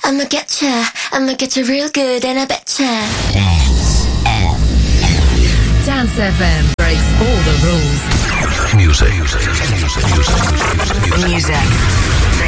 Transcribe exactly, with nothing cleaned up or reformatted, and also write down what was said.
I'ma getcha, I'ma getcha real good and I betcha. Dance F M. Dance F M breaks all the rules. Music. Music. Music. Music. Music.